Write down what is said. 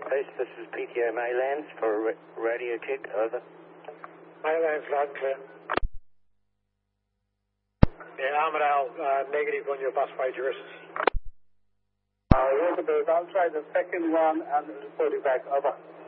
Base, this is PTO Maylands for radio check, over. Maylands, loud and clear. Yeah, Armadale, negative on your busway jurists. Roosevelt, I'll try the second one and report it back, over.